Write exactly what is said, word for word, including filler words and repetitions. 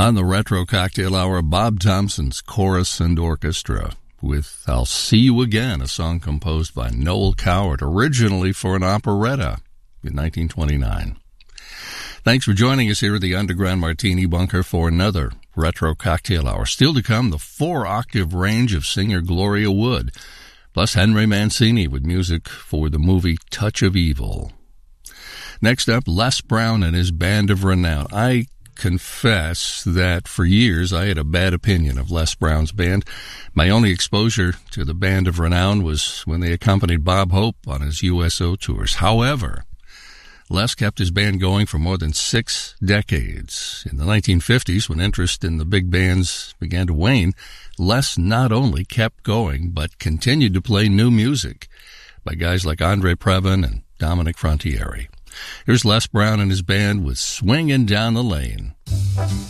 On the Retro Cocktail Hour, Bob Thompson's Chorus and Orchestra with I'll See You Again, a song composed by Noel Coward, originally for an operetta in nineteen twenty-nine. Thanks for joining us here at the Underground Martini Bunker for another Retro Cocktail Hour. Still to come, the four-octave range of singer Gloria Wood, plus Henry Mancini with music for the movie Touch of Evil. Next up, Les Brown and his Band of Renown. I confess that for years I had a bad opinion of Les Brown's band. My only exposure to the Band of Renown was when they accompanied Bob Hope on his U S O tours. However, Les kept his band going for more than six decades. In the nineteen fifties, when interest in the big bands began to wane, Les not only kept going, but continued to play new music by guys like Andre Previn and Dominic Frontiere. Here's Les Brown and his band with Swingin' Down the Lane.